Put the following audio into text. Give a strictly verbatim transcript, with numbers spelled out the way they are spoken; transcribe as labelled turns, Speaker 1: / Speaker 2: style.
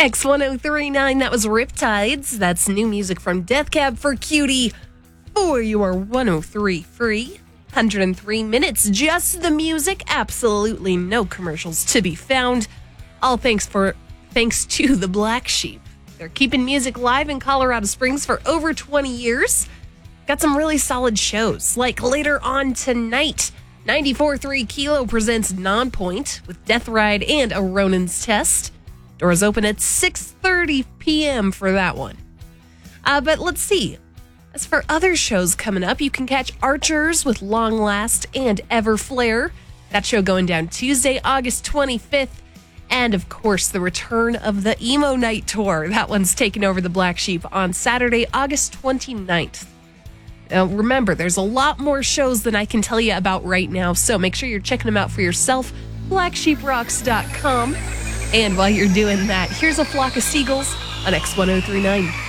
Speaker 1: X ten thirty-nine, that was Riptides. That's new music from Death Cab for Cutie for your one oh three free. one hundred three minutes, just the music, absolutely no commercials to be found. All thanks for thanks to the Black Sheep. They're keeping music live in Colorado Springs for over twenty years. Got some really solid shows, like later on tonight, ninety-four point three Kilo presents Nonpoint with Death Ride and a Ronin's Test. Doors open at six thirty p.m. for that one. Uh, but let's see. As for other shows coming up, you can catch Archers with Long Last and Everflare. That show going down Tuesday, August twenty-fifth. And, of course, the return of the Emo Night Tour. That one's taking over the Black Sheep on Saturday, August twenty-ninth. Now, remember, there's a lot more shows than I can tell you about right now, so make sure you're checking them out for yourself, black sheep rocks dot com. And while you're doing that, here's a flock of seagulls on X ten thirty-nine.